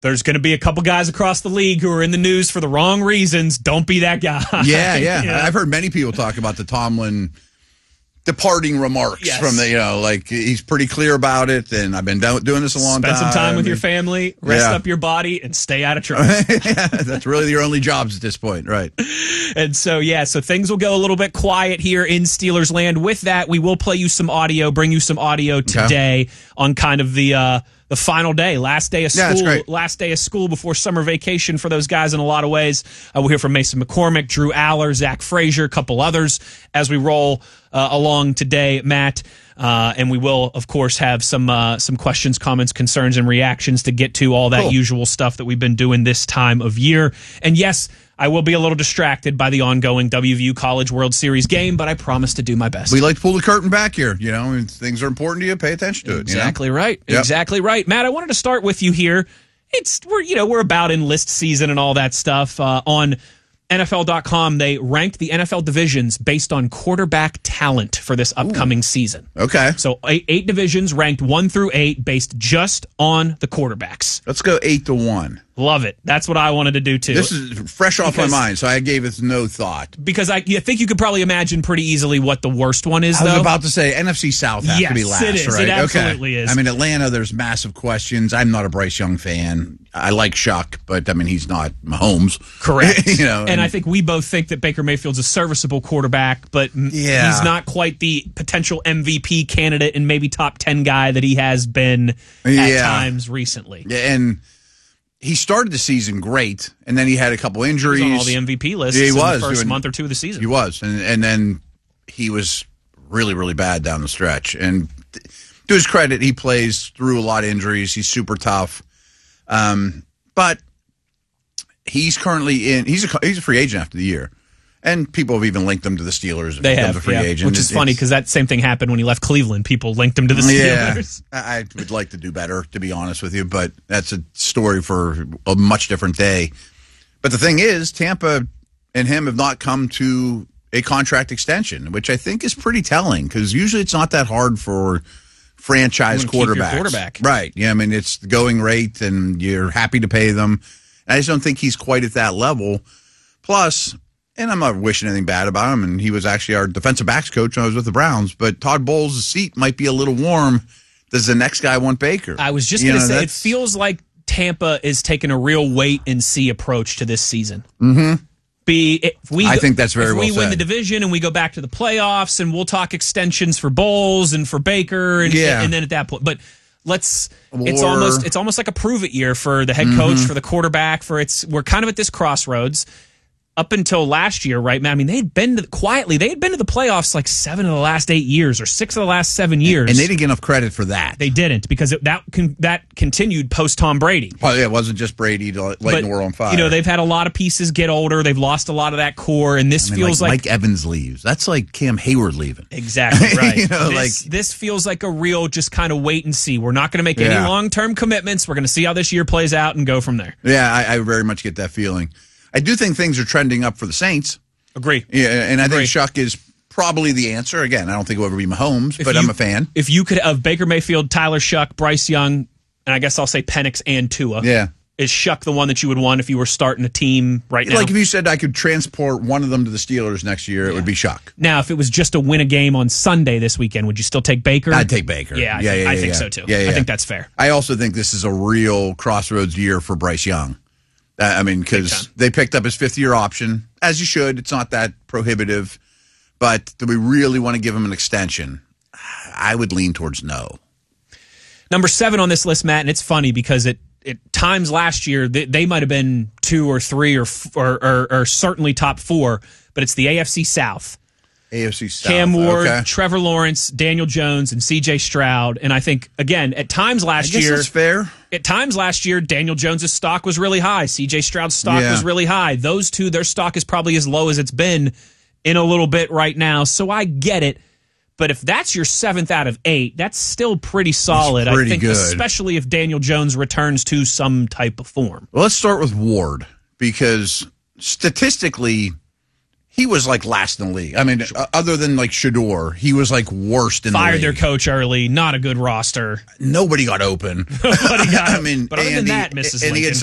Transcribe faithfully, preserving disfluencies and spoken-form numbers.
there's going to be a couple guys across the league who are in the news for the wrong reasons. Don't be that guy. Yeah, yeah. You know? I've heard many people talk about the Tomlin departing remarks yes. from the, you know, like he's pretty clear about it, and I've been doing this a long Spend time. some time with your family, rest yeah. up your body, and stay out of trouble. Yeah, that's really your only jobs at this point, right? And so, yeah, so things will go a little bit quiet here in Steelers land. With that, we will play you some audio, bring you some audio today okay. on kind of the uh, the final day, last day of yeah, school, last day of school before summer vacation for those guys in a lot of ways. Uh, we'll hear from Mason McCormick, Drew Aller, Zach Frazier, a couple others as we roll uh, along today, Matt. Uh, and we will, of course, have some uh, some questions, comments, concerns, and reactions to get to, all that cool. usual stuff that we've been doing this time of year. And yes, I will be a little distracted by the ongoing W V U College World Series game, but I promise to do my best. We like to pull the curtain back here. You know, when things are important to you, pay attention to it. Exactly you know? right. Yep. Exactly right. Matt, I wanted to start with you here. It's we're you know we're about in list season and all that stuff. Uh, on N F L dot com, they ranked the N F L divisions based on quarterback talent for this upcoming Ooh. season. Okay. So eight, eight divisions ranked one through eight based just on the quarterbacks. Let's go eight to one. Love it. That's what I wanted to do, too. This is fresh off because, my mind, so I gave it no thought. Because I, I think you could probably imagine pretty easily what the worst one is, I was though. about to say, N F C South has yes, to be last, it is. right? It absolutely okay. is. I mean, Atlanta, there's massive questions. I'm not a Bryce Young fan. I like Shuck, but, I mean, he's not Mahomes. Correct. you know, and, and I think we both think that Baker Mayfield's a serviceable quarterback, but yeah. he's not quite the potential M V P candidate and maybe top ten guy that he has been at yeah. times recently. Yeah, and he started the season great, and then he had a couple injuries. He was on all the M V P lists yeah, he in was, the first doing, month or two of the season. He was, and, and then he was really, really bad down the stretch. And to his credit, he plays through a lot of injuries. He's super tough. Um, but he's currently in, he's a, he's a free agent after the year. And people have even linked him to the Steelers. If they he have, a free yeah. agent. Which is it's, funny because that same thing happened when he left Cleveland. People linked him to the Steelers. Yeah, I would like to do better, to be honest with you, but that's a story for a much different day. But the thing is, Tampa and him have not come to a contract extension, which I think is pretty telling because usually it's not that hard for franchise quarterbacks. Quarterback. Right. Yeah, I mean, it's the going rate and you're happy to pay them. I just don't think he's quite at that level. Plus, and I'm not wishing anything bad about him, and he was actually our defensive backs coach when I was with the Browns, but Todd Bowles' seat might be a little warm. Does the next guy want Baker? I was just going to say, that's... it feels like Tampa is taking a real wait-and-see approach to this season. Mm-hmm. Be if we I think that's very if well we said. win the division and we go back to the playoffs and we'll talk extensions for Bowles and for Baker and, yeah. and then at that point, but let's or, it's almost it's almost like a prove it year for the head coach, mm-hmm. for the quarterback, for it's we're kind of at this crossroads. Up until last year, right, man? I mean, they had been to, quietly, they had been to the playoffs like seven of the last eight years or six of the last seven years. And they didn't get enough credit for that. They didn't because it, that con, that continued post Tom Brady. Well, yeah, it wasn't just Brady to light the world on fire. You know, they've had a lot of pieces get older. They've lost a lot of that core, and this I mean, feels like, like Mike Evans leaves. That's like Cam Hayward leaving. Exactly right. you know, this, like this feels like a real just kind of wait and see. We're not going to make yeah. any long term commitments. We're going to see how this year plays out and go from there. Yeah, I, I very much get that feeling. I do think things are trending up for the Saints. Agree. Yeah, and I Agree. think Shuck is probably the answer. Again, I don't think it will ever be Mahomes, if but you, I'm a fan. If you could have Baker Mayfield, Tyler Shuck, Bryce Young, and I guess I'll say Penix and Tua. Yeah. Is Shuck the one that you would want if you were starting a team right now? Like if you said I could transport one of them to the Steelers next year, yeah. it would be Shuck. Now, if it was just to win a game on Sunday this weekend, would you still take Baker? I'd take Baker. Yeah, I, yeah, think, yeah, I yeah, think yeah. so too. Yeah, yeah. I think that's fair. I also think this is a real crossroads year for Bryce Young. Uh, I mean, because they picked up his fifth-year option, as you should. It's not that prohibitive. But do we really want to give him an extension? I would lean towards no. Number seven on this list, Matt, and it's funny because it, it times last year, they, they might have been two or three or, or, or, or certainly top four, but it's the A F C South. A F C South. Cam Ward, okay. Trevor Lawrence, Daniel Jones, and C J Stroud. And I think, again, at times last I guess year... that's fair. At times last year, Daniel Jones' stock was really high. C J Stroud's stock yeah. was really high. Those two, their stock is probably as low as it's been in a little bit right now. So I get it. But if that's your seventh out of eight, that's still pretty solid. It's pretty I think, good. Especially if Daniel Jones returns to some type of form. Well, let's start with Ward because statistically, he was like last in the league. I mean, uh, other than like Shedeur, he was like worst in Fired the league. their coach early. Not a good roster. Nobody got open. Nobody got I mean, but other than and that, he, Missus and he had Lincoln.